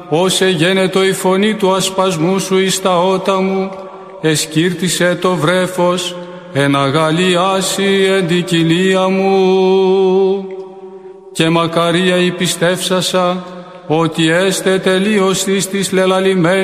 ως εγένετο η φωνή του ασπασμού σου εις τα ότα μου, εσκύρτησε το βρέφος, εναγαλιάσει εν την κοιλία μου. Και μακαρία η πιστεύσασα, ότι έστε τελείως της λελαλημένης